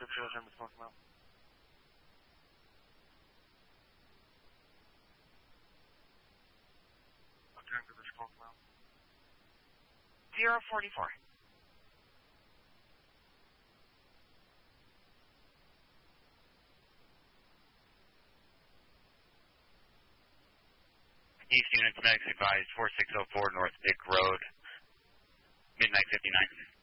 Children with Smoke Mount. Attend to the Smoke Mount. 044. East units, medics advised 4604 North Dick Road, midnight 59.